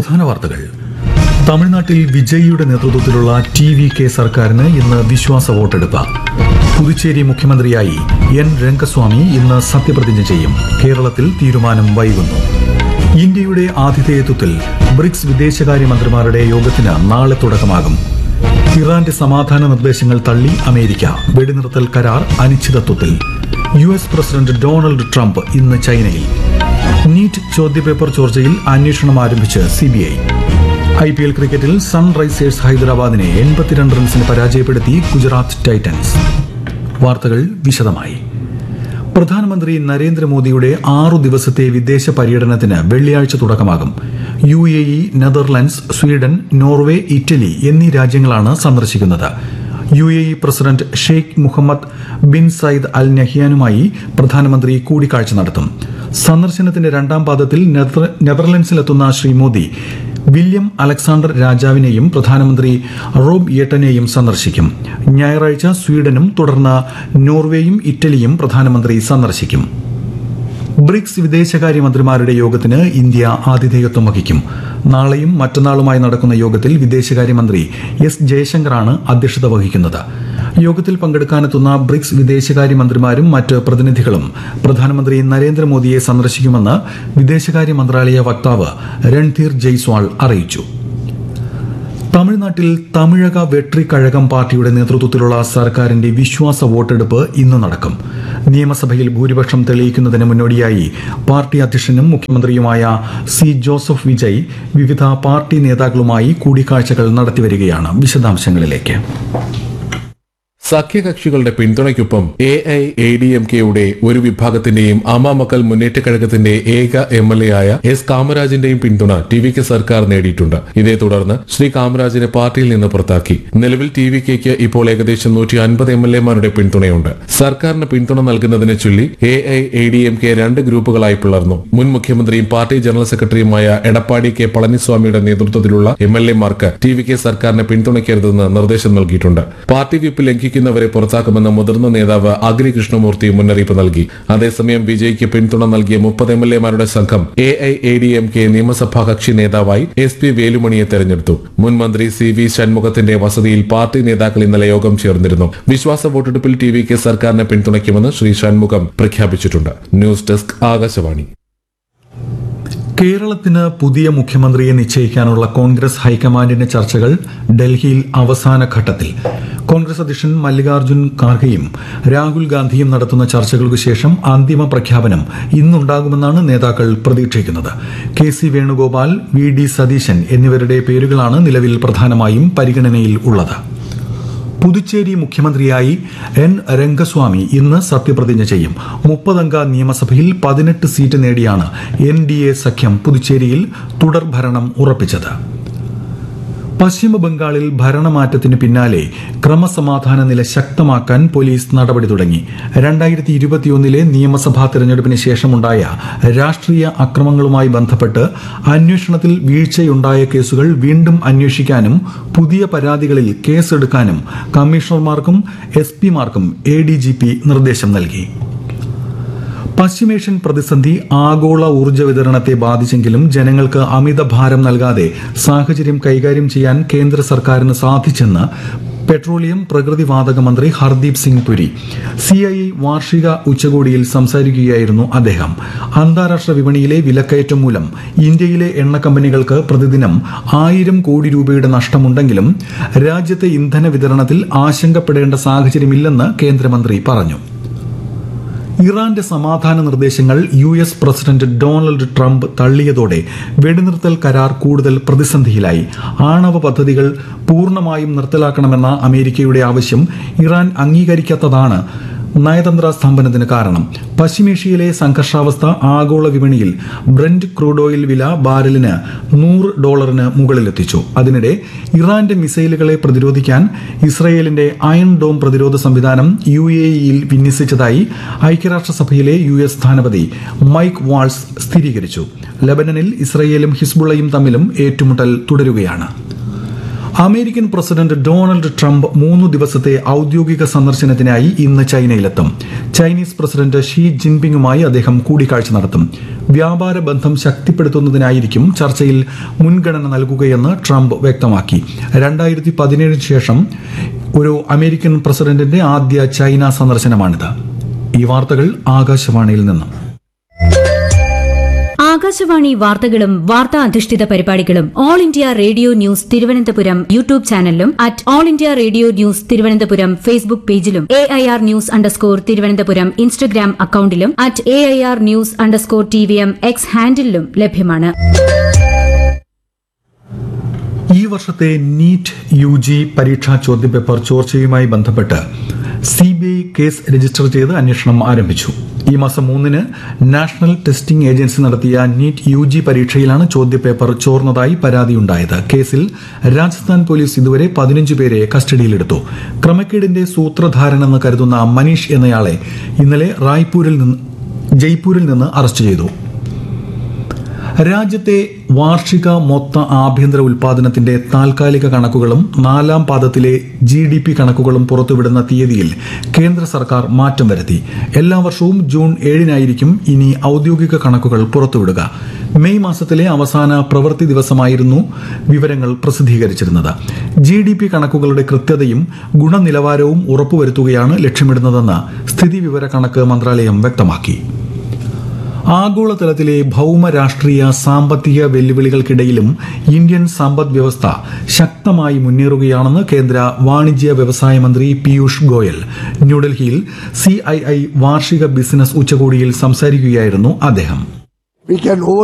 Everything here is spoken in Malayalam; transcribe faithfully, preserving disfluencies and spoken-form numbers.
പ്രധാന വാർത്തകൾ. തമിഴ്നാട്ടിൽ വിജയിയുടെ നേതൃത്വത്തിലുള്ള ടി വി കെ സർക്കാരിന് ഇന്ന് വിശ്വാസ വോട്ടെടുപ്പ്. പുതുച്ചേരി മുഖ്യമന്ത്രിയായി എൻ രംഗസ്വാമി ഇന്ന് സത്യപ്രതിജ്ഞ ചെയ്യും. കേരളത്തിൽ തീരുമാനം വൈകുന്നു. ഇന്ത്യയുടെ ആതിഥേയത്വത്തിൽ ബ്രിക്സ് വിദേശകാര്യമന്ത്രിമാരുടെ യോഗത്തിന് നാളെ തുടക്കമാകും. ഇറാന്റെ സമാധാന നിർദ്ദേശങ്ങൾ തള്ളി അമേരിക്ക. വെടിനിർത്തൽ കരാർ അനിശ്ചിതത്വത്തിൽ. U S president Donald Trump ഇന്ന് ചൈനയിൽ. നീറ്റ് ചോദ്യപേപ്പർ ചോർച്ചയിൽ അന്വേഷണം ആരംഭിച്ച് C B I. I P L ക്രിക്കറ്റിൽ സൺറൈസേഴ്സ് ഹൈദരാബാദിനെ എൺപത്തിരണ്ട് റൺസിന് പരാജയപ്പെടുത്തി ഗുജറാത്ത് ടൈറ്റൻസ്. വാർത്തകൾ വിശദമായി. പ്രധാനമന്ത്രി നരേന്ദ്രമോദിയുടെ ആറു ദിവസത്തെ വിദേശ പര്യടനത്തിന് വെള്ളിയാഴ്ച തുടക്കമാകും. U A E, Netherlands, Sweden, Norway, Italy എന്നീ രാജ്യങ്ങളാണ് സന്ദർശിക്കുന്നത്. U A E president Sheikh Muhammad bin Sayyid അൽ നഹ്യാനുമായി പ്രധാനമന്ത്രി കൂടിക്കാഴ്ച നടത്തും. സന്ദർശനത്തിന്റെ രണ്ടാം പാദത്തിൽ നെതർലൻഡ്സിലെത്തുന്ന ശ്രീ മോദി വില്യം അലക്സാണ്ടർ രാജാവിനെയും പ്രധാനമന്ത്രി റോബ് യെട്ടനെയും സന്ദർശിക്കും. ഞായറാഴ്ച സ്വീഡനും തുടർന്ന് നോർവേയും ഇറ്റലിയും പ്രധാനമന്ത്രി സന്ദർശിക്കും. ബ്രിക്സ് വിദേശകാര്യമന്ത്രിമാരുടെ യോഗത്തിന് ഇന്ത്യ ആതിഥേയത്വം വഹിക്കും. നാളെയും മറ്റന്നാളുമായി നടക്കുന്ന യോഗത്തിൽ വിദേശകാര്യമന്ത്രി എസ് ജയശങ്കറാണ് അധ്യക്ഷത വഹിക്കുന്നത്. യോഗത്തിൽ പങ്കെടുക്കാനെത്തുന്ന ബ്രിക്സ് വിദേശകാര്യമന്ത്രിമാരും മറ്റ് പ്രതിനിധികളും പ്രധാനമന്ത്രി നരേന്ദ്രമോദിയെ സന്ദർശിക്കുമെന്ന് വിദേശകാര്യ മന്ത്രാലയ വക്താവ് രൺധീർ ജയ്സ്വാൾ അറിയിച്ചു. തമിഴ്നാട്ടിൽ തമിഴക വെട്രിക്കഴകം പാർട്ടിയുടെ നേതൃത്വത്തിലുള്ള സർക്കാരിന്റെ വിശ്വാസ വോട്ടെടുപ്പ് ഇന്ന് നടക്കും. നിയമസഭയിൽ ഭൂരിപക്ഷം തെളിയിക്കുന്നതിന് മുന്നോടിയായി പാർട്ടി അധ്യക്ഷനും മുഖ്യമന്ത്രിയുമായ സി ജോസഫ് വിജയ് വിവിധ പാർട്ടി നേതാക്കളുമായി കൂടിക്കാഴ്ചകൾ നടത്തിവരികയാണ്. വിശദാംശങ്ങളിലേക്ക്. സഖ്യകക്ഷികളുടെ പിന്തുണയ്ക്കൊപ്പം A I A D M കെയുടെ ഒരു വിഭാഗത്തിന്റെയും അമ്മാമക്കൾ മുന്നേറ്റ കഴകത്തിന്റെ ഏക എം എൽ എ ആയ എസ് കാമരാജിന്റെയും പിന്തുണ ടി വി കെ സർക്കാർ നേടിയിട്ടുണ്ട്. ഇതേ തുടർന്ന് ശ്രീ കാമരാജിനെ പാർട്ടിയിൽ നിന്ന് പുറത്താക്കി. നിലവിൽ ടി വി കെക്ക് ഇപ്പോൾ ഏകദേശം നൂറ്റി അൻപത് എം എൽ എമാരുടെ പിന്തുണയുണ്ട്. സർക്കാരിന് പിന്തുണ നൽകുന്നതിനെ ചൊല്ലി A I A D M K രണ്ട് ഗ്രൂപ്പുകളായി പിളർന്നു. മുൻ മുഖ്യമന്ത്രിയും പാർട്ടി ജനറൽ സെക്രട്ടറിയുമായ എടപ്പാടി കെ പളനിസ്വാമിയുടെ നേതൃത്വത്തിലുള്ള M L എമാർക്ക് T V K സർക്കാരിനെ പിന്തുണയ്ക്കരുതെന്ന് നിർദ്ദേശം നൽകിയിട്ടുണ്ട്. പാർട്ടി വിപ്പ് ലംഘിക്കുന്ന വരെ പുറത്താക്കുമെന്ന് മുതിർന്ന നേതാവ് അഗ്രി കൃഷ്ണമൂർത്തി മുന്നറിയിപ്പ് നൽകി. അതേസമയം വിജയ്ക്ക് പിന്തുണ നൽകിയ മുപ്പത് എം എൽ എമാരുടെ സംഘം A I A D M K നിയമസഭാ കക്ഷി നേതാവായി എസ് പി വേലുമണിയെ തെരഞ്ഞെടുത്തു. മുൻ മന്ത്രി സി വി ഷൺമുഖത്തിന്റെ വസതിയിൽ പാർട്ടി നേതാക്കൾ ഇന്നലെ യോഗം ചേർന്നിരുന്നു. വിശ്വാസ വോട്ടെടുപ്പിൽ ടി വി കെ സർക്കാരിനെ പിന്തുണയ്ക്കുമെന്ന് ശ്രീ ഷൺമുഖം പ്രഖ്യാപിച്ചിട്ടുണ്ട്. News desk Akashvani. കേരളത്തിന് പുതിയ മുഖ്യമന്ത്രിയെ നിശ്ചയിക്കാനുള്ള കോൺഗ്രസ് ഹൈക്കമാൻഡിന്റെ ചർച്ചകൾ ഡൽഹിയിൽ അവസാന ഘട്ടത്തിൽ. കോൺഗ്രസ് അധ്യക്ഷൻ മല്ലികാർജ്ജുൻ ഖാർഗെയും രാഹുൽ ഗാന്ധിയും നടത്തുന്ന ചർച്ചകൾക്കു ശേഷം അന്തിമ പ്രഖ്യാപനം ഇന്നുണ്ടാകുമെന്നാണ് നേതാക്കൾ പ്രതീക്ഷിക്കുന്നത്. K C Venugopal, V D Satheesan എന്നിവരുടെ പേരുകളാണ് നിലവിൽ പ്രധാനമായും പരിഗണനയിൽ ഉള്ളത്. പുതുച്ചേരി മുഖ്യമന്ത്രിയായി എൻ രംഗസ്വാമി ഇന്ന് സത്യപ്രതിജ്ഞ ചെയ്യും. മുപ്പതംഗ നിയമസഭയിൽ പതിനെട്ട് സീറ്റ് നേടിയാണ് എൻ ഡി എ സഖ്യം പുതുച്ചേരിയിൽ തുടർഭരണം ഉറപ്പിച്ചത്. പശ്ചിമബംഗാളിൽ ഭരണമാറ്റത്തിന് പിന്നാലെ ക്രമസമാധാന നില ശക്തമാക്കാൻ പോലീസ് നടപടി തുടങ്ങി. രണ്ടായിരത്തി ഇരുപത്തിയൊന്നിലെ നിയമസഭാ തെരഞ്ഞെടുപ്പിന് ശേഷമുണ്ടായ രാഷ്ട്രീയ അക്രമങ്ങളുമായി ബന്ധപ്പെട്ട് അന്വേഷണത്തിൽ വീഴ്ചയുണ്ടായ കേസുകൾ വീണ്ടും അന്വേഷിക്കാനും പുതിയ പരാതികളിൽ കേസെടുക്കാനും കമ്മീഷണർമാർക്കും S പിമാർക്കും A D G P നിർദ്ദേശം നൽകി. പശ്ചിമേഷ്യൻ പ്രതിസന്ധി ആഗോള ഊർജ്ജ വിതരണത്തെ ബാധിച്ചെങ്കിലും ജനങ്ങൾക്ക് അമിത ഭാരം നൽകാതെ സാഹചര്യം കൈകാര്യം ചെയ്യാൻ കേന്ദ്ര സർക്കാരിന് സാധിച്ചെന്ന് പെട്രോളിയം പ്രകൃതിവാതക മന്ത്രി Hardeep Singh Puri. C I I വാർഷിക ഉച്ചകോടിയിൽ സംസാരിക്കുകയായിരുന്നു അദ്ദേഹം. അന്താരാഷ്ട്ര വിപണിയിലെ വിലക്കയറ്റം മൂലം ഇന്ത്യയിലെ എണ്ണ കമ്പനികൾക്ക് പ്രതിദിനം ആയിരം കോടി രൂപയുടെ നഷ്ടമുണ്ടെങ്കിലും രാജ്യത്തെ ഇന്ധന വിതരണത്തിൽ ആശങ്കപ്പെടേണ്ട സാഹചര്യമില്ലെന്ന് കേന്ദ്രമന്ത്രി പറഞ്ഞു. ഇറാന്റെ സമാധാന നിർദ്ദേശങ്ങൾ U S president Donald Trump തള്ളിയതോടെ വെടിനിർത്തൽ കരാർ കൂടുതൽ പ്രതിസന്ധിയിലായി. ആണവ പദ്ധതികൾ പൂർണ്ണമായും നിർത്തലാക്കണമെന്ന അമേരിക്കയുടെ ആവശ്യം ഇറാൻ അംഗീകരിക്കാത്തതാണ് നയതന്ത്ര സ്തംഭനത്തിന് കാരണം. പശ്ചിമേഷ്യയിലെ സംഘർഷാവസ്ഥ ആഗോള വിപണിയിൽ ബ്രന്റ് ക്രൂഡ് ഓയിൽ വില ബാരലിന് നൂറ് ഡോളറിന് മുകളിലെത്തിച്ചു. അതിനിടെ ഇറാന്റെ മിസൈലുകളെ പ്രതിരോധിക്കാൻ ഇസ്രയേലിന്റെ അയൺ ഡോം പ്രതിരോധ സംവിധാനം യു എ ഇയിൽ വിന്യസിച്ചതായി ഐക്യരാഷ്ട്രസഭയിലെ യു എസ് സ്ഥാനപതി മൈക്ക് വാൾസ് സ്ഥിരീകരിച്ചു. ലബനനിൽ ഇസ്രയേലും ഹിസ്ബുള്ളയും തമ്മിലും ഏറ്റുമുട്ടൽ തുടരുകയാണ്. അമേരിക്കൻ പ്രസിഡന്റ് ഡൊണാൾഡ് ട്രംപ് മൂന്നു ദിവസത്തെ ഔദ്യോഗിക സന്ദർശനത്തിനായി ഇന്ന് ചൈനയിലെത്തും. ചൈനീസ് പ്രസിഡന്റ് ഷീ ജിൻപിങ്ങുമായി അദ്ദേഹം കൂടിക്കാഴ്ച നടത്തും. വ്യാപാര ബന്ധം ശക്തിപ്പെടുത്തുന്നതിനായിരിക്കും ചർച്ചയിൽ മുൻഗണന നൽകുകയെന്ന് ട്രംപ് വ്യക്തമാക്കി. രണ്ടായിരത്തി പതിനേഴിന് ശേഷം ഒരു അമേരിക്കൻ പ്രസിഡന്റിന്റെ ആദ്യ ചൈന സന്ദർശനമാണിത്. ഈ വാർത്തകൾ ആകാശവാണിയിൽ നിന്നും. ആകാശവാണി വാർത്തകളും വാർത്താ അധിഷ്ഠിത പരിപാടികളും all India radio news Thiruvananthapuram YouTube ചാനലിലും at all India radio news Thiruvananthapuram Facebook പേജിലും A I R news underscore Thiruvananthapuram Instagram അക്കൌണ്ടിലും at A I R news underscore T V M X ഹാൻഡിലും ലഭ്യമാണ്. ഈ വർഷത്തെ നീറ്റ് യു ജി പരീക്ഷാ ചോദ്യപേപ്പർ ചോർച്ചയുമായി ബന്ധപ്പെട്ട് C B I case register ചെയ്ത് അന്വേഷണം ആരംഭിച്ചു. ഈ മാസം മൂന്നിന് നാഷണൽ ടെസ്റ്റിംഗ് ഏജൻസി നടത്തിയ നീറ്റ് യു ജി പരീക്ഷയിലാണ് ചോദ്യപേപ്പർ ചോർന്നതായി പരാതിയുണ്ടായത്. കേസിൽ രാജസ്ഥാൻ പോലീസ് ഇതുവരെ പതിനഞ്ച് പേരെ കസ്റ്റഡിയിലെടുത്തു. ക്രമക്കേടിന്റെ സൂത്രധാരനെന്ന് കരുതുന്ന മനീഷ് എന്നയാളെ ഇന്നലെ റായ്പൂരിൽ നിന്ന് ജയ്പൂരിൽ നിന്ന് അറസ്റ്റ് ചെയ്തു. രാജ്യത്തെ വാർഷിക മൊത്ത ആഭ്യന്തര ഉൽപാദനത്തിന്റെ താൽക്കാലിക കണക്കുകളും നാലാം പാദത്തിലെ ജി ഡി പി കണക്കുകളും പുറത്തുവിടുന്ന തീയതിയിൽ കേന്ദ്ര സർക്കാർ മാറ്റം വരുത്തി. എല്ലാ വർഷവും ജൂൺ ഏഴിനായിരിക്കും ഇനി ഔദ്യോഗിക കണക്കുകൾ പുറത്തുവിടുക. മെയ് മാസത്തിലെ അവസാന പ്രവൃത്തി ദിവസമായിരുന്നു വിവരങ്ങൾ പ്രസിദ്ധീകരിച്ചിരുന്നത്. ജി ഡി പി കണക്കുകളുടെ കൃത്യതയും ഗുണനിലവാരവും ഉറപ്പുവരുത്തുകയാണ് ലക്ഷ്യമിടുന്നതെന്ന് സ്ഥിതിവിവര കണക്ക് മന്ത്രാലയം വ്യക്തമാക്കി. ആഗോളതലത്തിലെ ഭൌമ രാഷ്ട്രീയ സാമ്പത്തിക വെല്ലുവിളികൾക്കിടയിലും ഇന്ത്യൻ സമ്പദ് വ്യവസ്ഥ ശക്തമായി മുന്നേറുകയാണെന്ന് കേന്ദ്ര വാണിജ്യ വ്യവസായ മന്ത്രി പീയൂഷ് ഗോയൽ. ന്യൂഡൽഹിയിൽ സി ഐ ഐ വാർഷിക ബിസിനസ് ഉച്ചകോടിയിൽ സംസാരിക്കുകയായിരുന്നു അദ്ദേഹം.